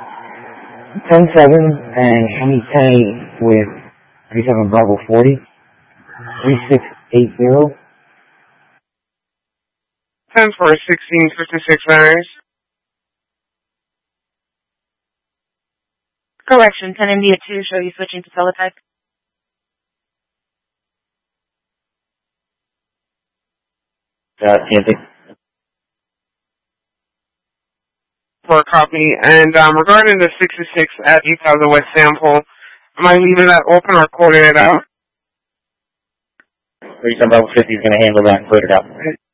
10-7 and Henny Penny with 37 Bravo 40, 3680. 10 for 1656 Mariners. Correction, 10 India 2, show you switching to teletype. TNT. For a copy. And regarding the 66 at 8000 West sample, am I leaving that open or quoting it out? 37 Bravo 50 is going to handle that and clear it out.